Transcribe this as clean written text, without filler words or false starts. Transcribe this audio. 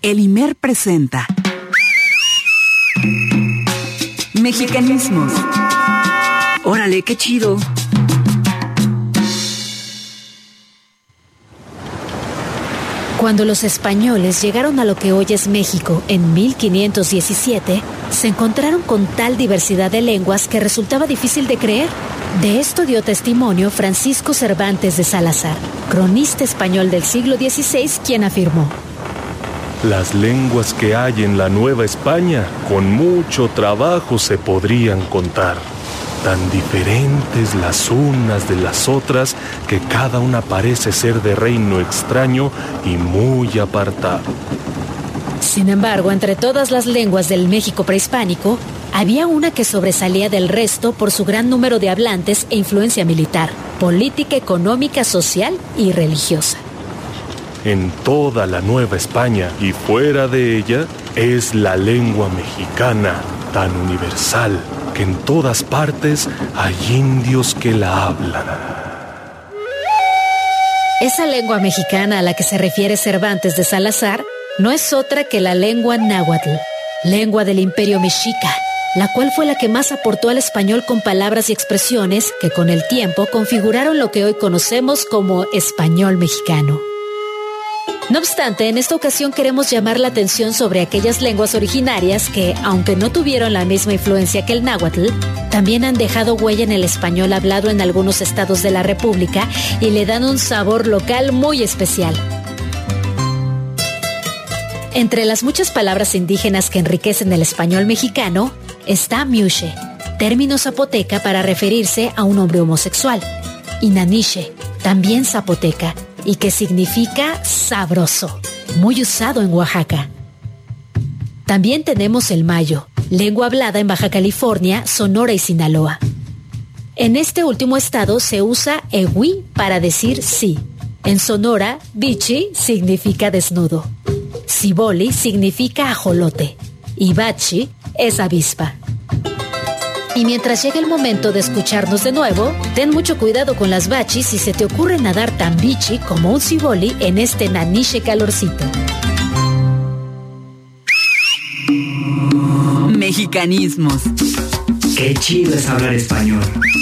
El IMER presenta Mexicanismos. Órale, qué chido. Cuando los españoles llegaron a lo que hoy es México en 1517, se encontraron con tal diversidad de lenguas que resultaba difícil de creer. De esto dio testimonio Francisco Cervantes de Salazar, cronista español del siglo XVI, quien afirmó: las lenguas que hay en la Nueva España, con mucho trabajo se podrían contar. Tan diferentes las unas de las otras que cada una parece ser de reino extraño y muy apartado. Sin embargo, entre todas las lenguas del México prehispánico, había una que sobresalía del resto por su gran número de hablantes e influencia militar, política, económica, social y religiosa. En toda la Nueva España y fuera de ella es la lengua mexicana, tan universal que en todas partes hay indios que la hablan. Esa lengua mexicana a la que se refiere Cervantes de Salazar no es otra que la lengua náhuatl, lengua del Imperio Mexica, la cual fue la que más aportó al español con palabras y expresiones que con el tiempo configuraron lo que hoy conocemos como español mexicano. No obstante, en esta ocasión queremos llamar la atención sobre aquellas lenguas originarias que, aunque no tuvieron la misma influencia que el náhuatl, también han dejado huella en el español hablado en algunos estados de la República y le dan un sabor local muy especial. Entre las muchas palabras indígenas que enriquecen el español mexicano está miuche, término zapoteca para referirse a un hombre homosexual, y naniche, también zapoteca, y que significa sabroso, muy usado en Oaxaca. También tenemos el mayo, lengua hablada en Baja California, Sonora y Sinaloa. En este último estado se usa ewi para decir sí. En Sonora, bichi significa desnudo. Ciboli significa ajolote y bachi es avispa. Y mientras llegue el momento de escucharnos de nuevo, ten mucho cuidado con las bachis si se te ocurre nadar tan bichi como un ciboli en este naniche calorcito. Mexicanismos. Qué chido es hablar español.